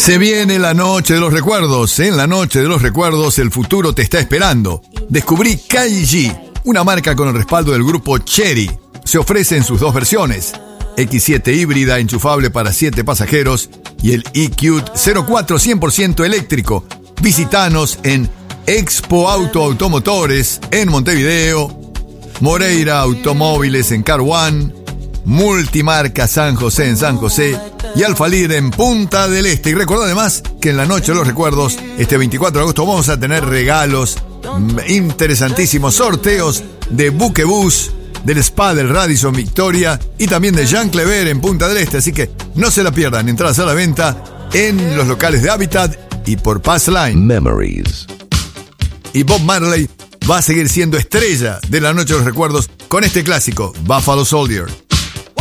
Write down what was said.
Se viene la noche de los recuerdos. En la noche de los recuerdos el futuro te está esperando. Descubrí KG, una marca con el respaldo del grupo Chery. Se ofrece en sus dos versiones: X7 híbrida enchufable para 7 pasajeros y el EQ 04 100% eléctrico. Visítanos en Expo Auto Automotores en Montevideo, Moreira Automóviles en Car One, Multimarca San José en San José y Alfalir en Punta del Este. Y recuerda además que en la noche de los recuerdos, este 24 de agosto, vamos a tener regalos interesantísimos, sorteos de Buquebus, del Spa del Radisson Victoria y también de Jean Clever en Punta del Este. Así que no se la pierdan. Entradas a la venta en los locales de Habitat y por Pass Line. Memories. Y Bob Marley va a seguir siendo estrella de la noche de los recuerdos con este clásico, Buffalo Soldier.